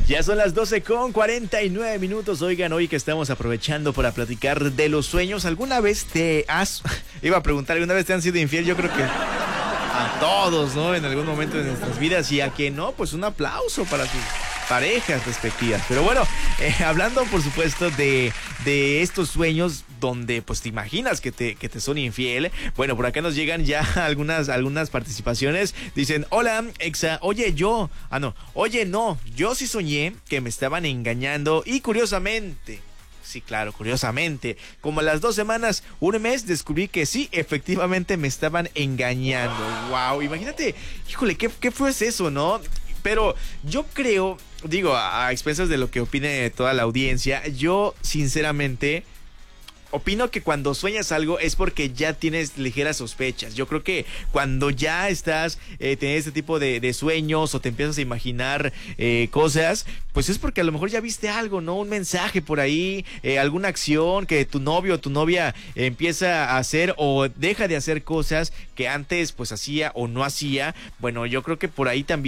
Ya son las 12:49. Oigan, hoy que estamos aprovechando para platicar de los sueños, ¿alguna vez iba a preguntar, ¿alguna vez te han sido infiel? Yo creo que a todos, ¿no? En algún momento de nuestras vidas, y a quien no, pues un aplauso para sus parejas respectivas. Pero bueno, hablando por supuesto de estos sueños donde pues te imaginas que te son infiel. Bueno, por acá nos llegan ya algunas participaciones. Dicen: hola, Exa, yo sí soñé que me estaban engañando y curiosamente, sí, claro, curiosamente, como a las 2 semanas, un mes, descubrí que sí, efectivamente me estaban engañando. Wow, imagínate, híjole, qué fue eso, ¿no? Pero yo creo, digo, a expensas de lo que opine toda la audiencia, yo sinceramente opino que cuando sueñas algo es porque ya tienes ligeras sospechas. Yo creo que cuando ya estás teniendo este tipo de sueños o te empiezas a imaginar cosas, pues es porque a lo mejor ya viste algo, ¿no? Un mensaje por ahí, alguna acción que tu novio o tu novia empieza a hacer o deja de hacer cosas que antes pues hacía o no hacía. Bueno, yo creo que por ahí también